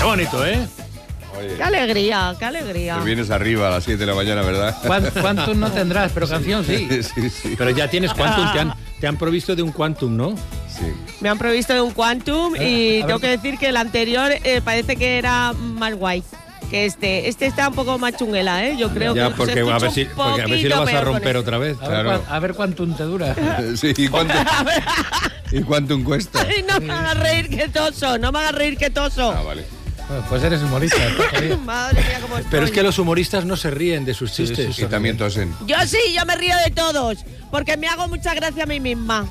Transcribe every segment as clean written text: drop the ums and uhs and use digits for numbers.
Qué bonito, ¿eh? Oye, Qué alegría, qué alegría. te vienes arriba a las 7 de la mañana, ¿verdad? Quantum no tendrás, pero canción sí. Sí. Pero ya tienes Quantum, te han provisto de un Quantum, ¿no? Sí. Me han provisto de un Quantum y a ver. tengo que decir que el anterior parece que era más guay que este. Este está un poco más chunguela, ¿eh? Yo creo Ya, que porque se a escucha ver si, un porque a ver si lo poquito vas a peor con romper este. otra vez. Claro. A ver cuántum te dura. Sí, ¿y cuánto cuesta? Ay, no me hagas reír que toso, no me hagas reír que toso. Ah, vale. Bueno, pues eres humorista. está bien. Madre mía, cómo estoy. Pero es que los humoristas no se ríen de sus chistes. Y también tosen. Yo sí, yo me río de todos, porque me hago mucha gracia a mí misma.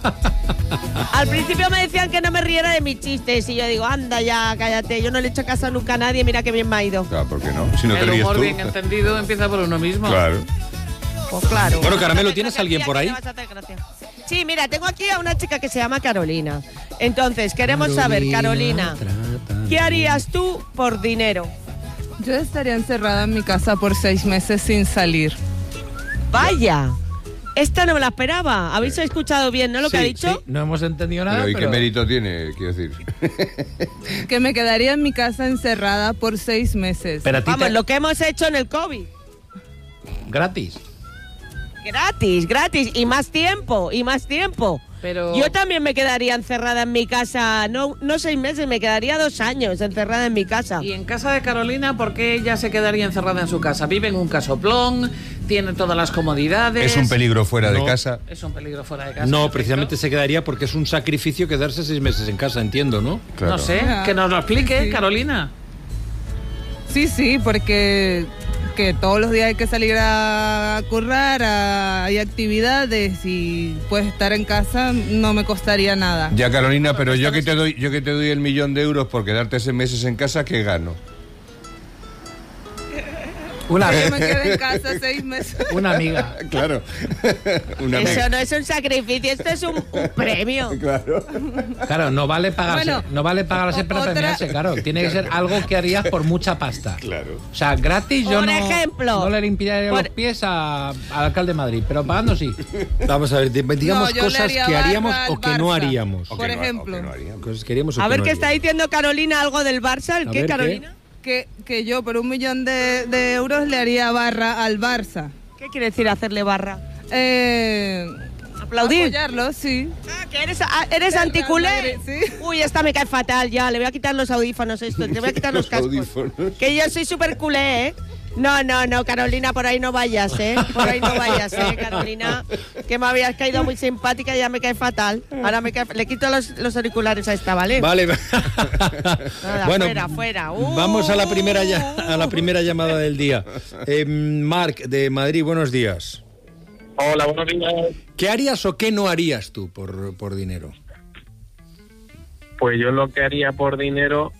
Al principio me decían que no me riera de mis chistes y yo digo, anda ya, cállate, yo no le he hecho caso nunca a nadie, mira qué bien me ha ido. Claro, ¿por qué no? Si no te El ríes humor tú. bien entendido empieza por uno mismo. Claro. Pues claro. Bueno, Caramelo, ¿tienes Gracias, alguien tía, por que ahí? te vas a hacer gracia. Sí, mira, tengo aquí a una chica que se llama Carolina. Entonces, queremos saber, Carolina, ¿qué harías tú por dinero? Yo estaría encerrada en mi casa por 6 meses sin salir. Vaya, esta no me la esperaba. ¿Habéis escuchado bien, no, lo que ha dicho? Sí, no hemos entendido nada, Pero ¿y pero... qué mérito tiene, quiero decir? Que me quedaría en mi casa encerrada por 6 meses. Pero a ti Vamos, lo que hemos hecho en el COVID. gratis. Gratis, y más tiempo. Pero... Yo también me quedaría encerrada en mi casa, no 6 meses, me quedaría 2 años encerrada en mi casa. Y en casa de Carolina, ¿por qué ella se quedaría encerrada en su casa? Vive en un casoplón, tiene todas las comodidades. Es un peligro fuera de No. casa. Es un peligro fuera de casa. No, perfecto. precisamente se quedaría porque es un sacrificio quedarse 6 meses en casa, entiendo, ¿no? Claro. No sé, que nos lo explique, Sí. Carolina. Sí, porque que todos los días hay que salir a currar, hay actividades y puedes estar en casa, no me costaría nada. Ya, Carolina, pero yo que te doy el 1.000.000 de euros por quedarte 6 meses en casa, ¿qué gano? Que me quede en casa 6 meses. Una amiga. Claro. Una Eso mega. no es un sacrificio, esto es un premio. Claro. Claro, no vale pagarse, Bueno, no vale pagarse para otra- premiarse, claro. Tiene que ser algo que harías por mucha pasta. Claro. O sea, gratis yo Por no, ejemplo, no le limpiaría por- los pies al alcalde de Madrid, pero pagando sí. Vamos a ver, digamos No, yo le cosas haría que haríamos barra o al que no Barça. haríamos. O Por que no- ejemplo. o que no haríamos. Cosas que haríamos o A que ver no qué está haríamos. diciendo Carolina, algo del Barça, ¿el A qué, ver, ¿qué? Carolina? Que yo por 1.000.000 de euros le haría barra al Barça. ¿Qué quiere decir hacerle barra? ¿Aplaudir? Apoyarlo, sí. Ah, que eres Del anticulé. Real Madrid, sí. Uy, esta me cae fatal ya, le voy a quitar los audífonos esto, le voy a quitar los cascos. audífonos. Que yo soy súper culé, ¿eh? No, Carolina, por ahí no vayas, ¿eh? Por ahí no vayas, Carolina? Que me habías caído muy simpática y ya me cae fatal. Ahora le quito los auriculares a esta, ¿vale? Vale. Nada, fuera. Vamos a la primera llamada del día. Marc, de Madrid, buenos días. Hola, buenos días. ¿Qué harías o qué no harías tú por dinero? Pues yo lo que haría por dinero,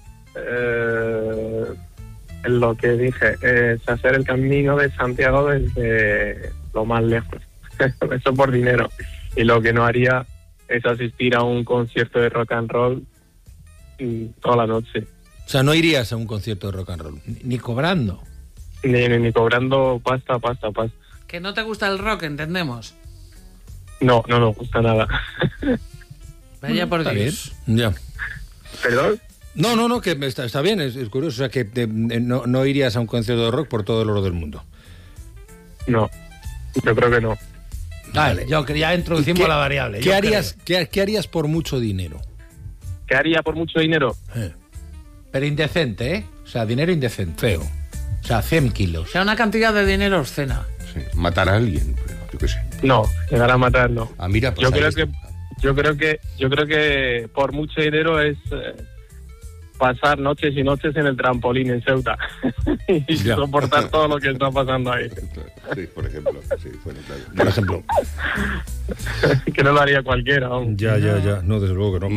lo que dije, es hacer el camino de Santiago desde lo más lejos. Eso por dinero. Y lo que no haría es asistir a un concierto de rock and roll toda la noche. O sea, no irías a un concierto de rock and roll, ni cobrando. Ni cobrando pasta. Que no te gusta el rock, entendemos. No me gusta nada. Vaya por Está bien, Dios. ya. ¿Perdón? No, que está bien, es curioso. O sea, que no irías a un concierto de rock por todo el oro del mundo. No, yo creo que no. Vale. Yo que ya introducimos la variable. ¿Qué harías, qué harías por mucho dinero? ¿Qué haría por mucho dinero? Pero indecente, ¿eh? O sea, dinero indecente, feo. O sea, 100 kilos. O sea, una cantidad de dinero obscena. Sí, matar a alguien, pero yo qué sé. No, llegar a matar no. Ah, mira, pues Yo ahí creo está. que por mucho dinero es pasar noches y noches en el trampolín en Ceuta y Ya. soportar todo lo que está pasando ahí. Sí, por ejemplo. Sí, bueno, claro. Por ejemplo. Que no lo haría cualquiera. Vamos. Ya. No, desde luego que no.